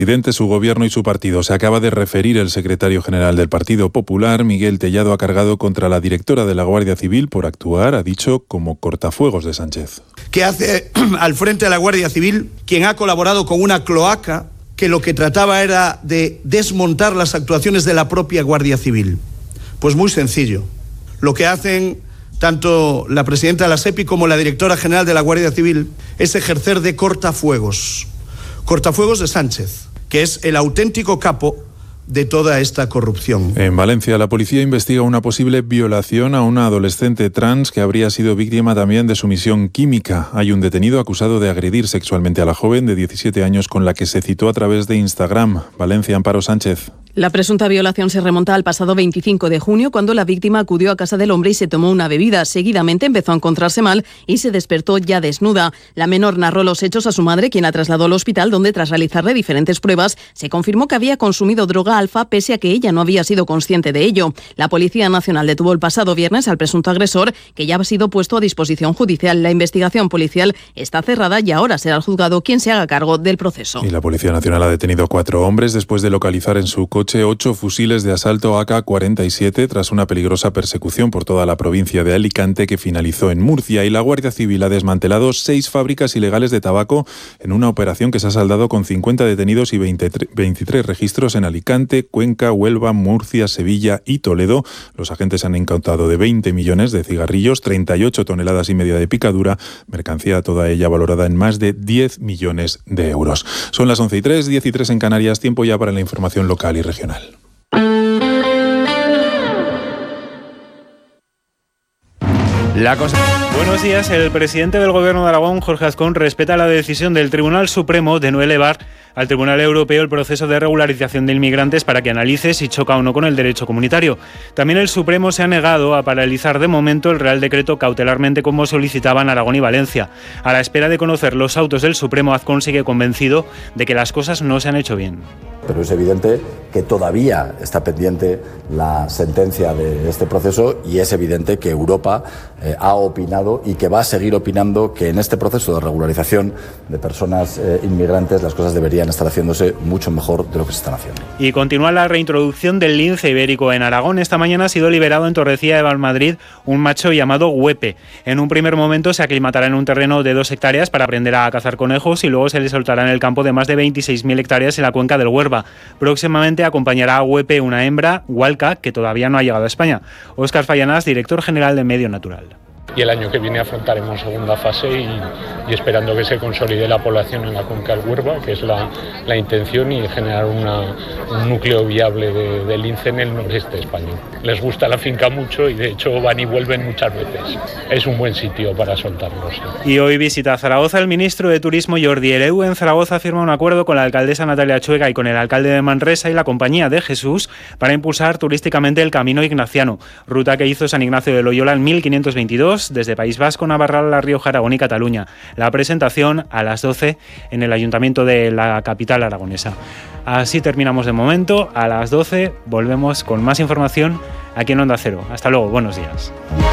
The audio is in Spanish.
Presidente, su gobierno y su partido. Se acaba de referir el secretario general del Partido Popular, Miguel Tellado, ha cargado contra la directora de la Guardia Civil por actuar, ha dicho, como cortafuegos de Sánchez. ¿Qué hace al frente de la Guardia Civil quien ha colaborado con una cloaca que lo que trataba era de desmontar las actuaciones de la propia Guardia Civil? Pues muy sencillo. Lo que hacen tanto la presidenta de la SEPI como la directora general de la Guardia Civil es ejercer de cortafuegos. Cortafuegos de Sánchez, que es el auténtico capo de toda esta corrupción. En Valencia, la policía investiga una posible violación a una adolescente trans que habría sido víctima también de sumisión química. Hay un detenido acusado de agredir sexualmente a la joven de 17 años con la que se citó a través de Instagram. Valencia, Amparo Sánchez. La presunta violación se remonta al pasado 25 de junio, cuando la víctima acudió a casa del hombre y se tomó una bebida. Seguidamente empezó a encontrarse mal y se despertó ya desnuda. La menor narró los hechos a su madre, quien la trasladó al hospital, donde tras realizarle diferentes pruebas se confirmó que había consumido droga alfa, pese a que ella no había sido consciente de ello. La Policía Nacional detuvo el pasado viernes al presunto agresor, que ya ha sido puesto a disposición judicial. La investigación policial está cerrada y ahora será el juzgado quien se haga cargo del proceso. Y la Policía Nacional ha detenido a 4 hombres después de localizar en su coche 8 fusiles de asalto AK-47 tras una peligrosa persecución por toda la provincia de Alicante que finalizó en Murcia. Y la Guardia Civil ha desmantelado 6 fábricas ilegales de tabaco en una operación que se ha saldado con 50 detenidos y 23 registros en Alicante, Cuenca, Huelva, Murcia, Sevilla y Toledo. Los agentes han incautado de 20 millones de cigarrillos, 38 toneladas y media de picadura, mercancía toda ella valorada en más de 10 millones de euros. Son las 11:03, 10:03 en Canarias, tiempo ya para la información local y regional. Buenos días. El presidente del Gobierno de Aragón, Jorge Azcón, respeta la decisión del Tribunal Supremo de no elevar al Tribunal Europeo el proceso de regularización de inmigrantes para que analice si choca o no con el derecho comunitario. También el Supremo se ha negado a paralizar de momento el Real Decreto cautelarmente, como solicitaban Aragón y Valencia. A la espera de conocer los autos del Supremo, Azcón sigue convencido de que las cosas no se han hecho bien. Pero es evidente que todavía está pendiente la sentencia de este proceso y es evidente que Europa ha opinado y que va a seguir opinando que en este proceso de regularización de personas inmigrantes las cosas deberían estar haciéndose mucho mejor de lo que se están haciendo. Y continúa la reintroducción del lince ibérico en Aragón. Esta mañana ha sido liberado en Torrecilla de Valmadrid un macho llamado Huepe. En un primer momento se aclimatará en un terreno de 2 hectáreas para aprender a cazar conejos y luego se le soltará en el campo de más de 26.000 hectáreas en la cuenca del Huerva. Próximamente acompañará a Huepe una hembra, Hualca, que todavía no ha llegado a España. Óscar Fallanás, director general de Medio Natural. Y el año que viene afrontaremos segunda fase y esperando que se consolide la población en la cuenca del Huerva, que es la intención, y generar un núcleo viable de lince en el noreste español. Les gusta la finca mucho y de hecho van y vuelven muchas veces. Es un buen sitio para soltarlos. Y hoy visita Zaragoza el ministro de Turismo Jordi Hereu. En Zaragoza firma un acuerdo con la alcaldesa Natalia Chuega y con el alcalde de Manresa y la Compañía de Jesús para impulsar turísticamente el Camino Ignaciano, ruta que hizo San Ignacio de Loyola en 1522 desde País Vasco, Navarra, La Rioja, Aragón y Cataluña. La presentación a las 12 en el Ayuntamiento de la capital aragonesa. Así terminamos de momento. A las 12 volvemos con más información aquí en Onda Cero. Hasta luego, buenos días.